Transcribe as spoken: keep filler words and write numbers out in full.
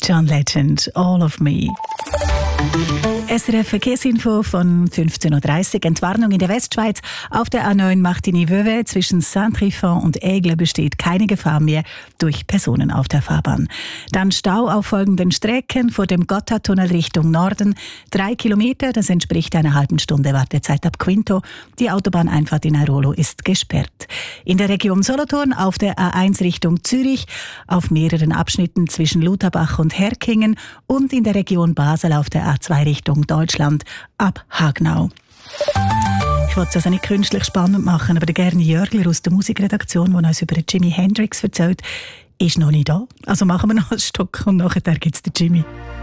John Legend, All of Me. S R F Verkehrsinfo von fünfzehn Uhr dreißig. Entwarnung in der Westschweiz. Auf der A neun Martigny-Vevey zwischen Saint-Trifon und Aigle besteht keine Gefahr mehr durch Personen auf der Fahrbahn. Dann Stau auf folgenden Strecken vor dem Gotthardtunnel Richtung Norden. Drei Kilometer, das entspricht einer halben Stunde Wartezeit ab Quinto. Die Autobahneinfahrt in Airolo ist gesperrt. In der Region Solothurn auf der A eins Richtung Zürich, auf mehreren Abschnitten zwischen Lutherbach und Herkingen und in der Region Basel auf der A zwei Richtung Deutschland ab Hagnau. Ich wollte es also nicht künstlich spannend machen, aber der Gerni Jörgler aus der Musikredaktion, der uns über Jimi Hendrix erzählt, ist noch nicht da. Also machen wir noch ein Stück und nachher gibt es den Jimmy.